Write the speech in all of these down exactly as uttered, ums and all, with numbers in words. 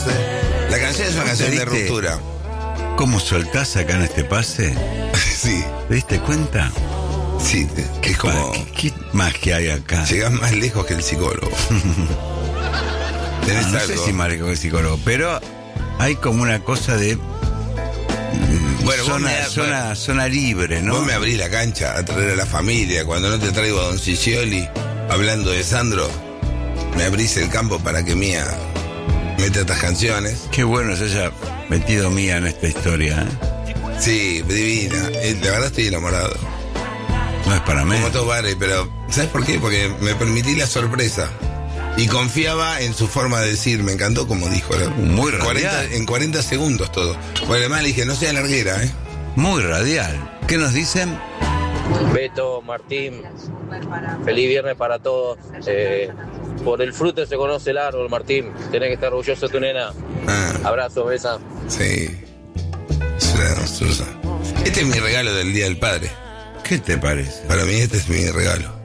La canción es una canción de ruptura. ¿Cómo soltás acá en este pase? Sí. ¿Te diste cuenta? Sí, que es como... ¿Qué, qué magia hay acá? Llegás más lejos que el psicólogo. ¿Tenés no, no algo? sé si más lejos que el psicólogo, pero hay como una cosa de... Bueno, zona, vos me, zona, bueno, zona libre, ¿no? Vos me abrís la cancha a traer a la familia. Cuando no te traigo a Don Ciccioli hablando de Sandro, me abrís el campo para que Mía meta estas canciones. Qué bueno se haya metido Mía en esta historia, ¿eh? Sí, divina. Eh, La verdad estoy enamorado. No es para mí. Como todos bares, pero ¿sabes por qué? Porque me permití la sorpresa. Y confiaba en su forma de decir, me encantó como dijo. Muy radial. cuarenta, en cuarenta segundos todo. Porque además le dije, no sea larguera, ¿eh? Muy radial. ¿Qué nos dicen? Beto, Martín, feliz viernes para todos. Eh, por el fruto se conoce el árbol, Martín. Tenés que estar orgulloso de tu nena. Ah, Abrazo, besa. sí. Susa, Susa. Este es mi regalo del Día del Padre. ¿Qué te parece? Para mí este es mi regalo.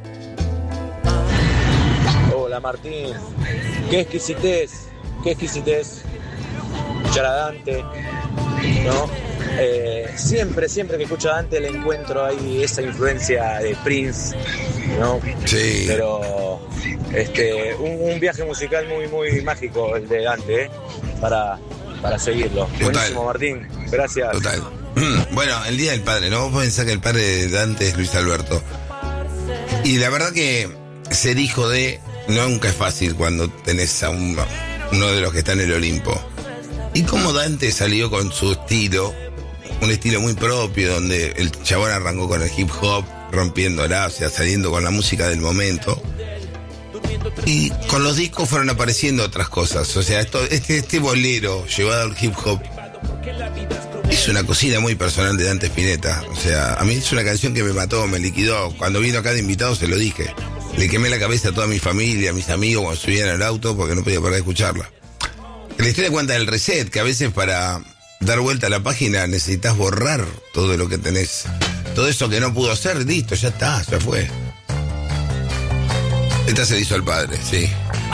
Hola, Martín. Qué exquisitez, qué exquisitez. Escuchar a Dante, ¿no? Eh, siempre, siempre que escucho a Dante le encuentro ahí esa influencia de Prince, ¿no? Sí. Pero este, un, un viaje musical muy, muy mágico el de Dante, ¿eh? Para, para seguirlo. Total. Buenísimo, Martín. Gracias. Total. Bueno, el Día del Padre, ¿no? Vos pensás que el padre de Dante es Luis Alberto. Y la verdad que ser hijo de nunca es fácil cuando tenés a un, uno de los que está en el Olimpo. Y como Dante salió con su estilo, un estilo muy propio, donde el chabón arrancó con el hip hop, rompiéndola, o sea, saliendo con la música del momento. Y con los discos fueron apareciendo otras cosas. O sea, esto, este, este bolero llevado al hip hop es una cocina muy personal de Dante Spinetta. O sea, a mí es una canción que me mató, me liquidó. Cuando vino acá de invitado se lo dije. Le quemé la cabeza a toda mi familia, a mis amigos cuando subían al auto porque no podía parar de escucharla. La historia cuenta del reset, que a veces para dar vuelta a la página necesitas borrar todo lo que tenés. Todo eso que no pudo ser, listo, ya está, ya fue. Esta se le hizo al padre, sí.